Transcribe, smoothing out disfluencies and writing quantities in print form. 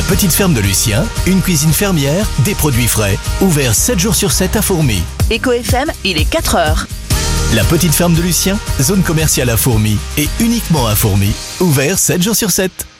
La petite ferme de Lucien, une cuisine fermière, des produits frais, ouvert 7 jours sur 7 à Fourmies. Éco FM, il est 4h. La petite ferme de Lucien, zone commerciale à Fourmies et uniquement à Fourmies, ouvert 7 jours sur 7.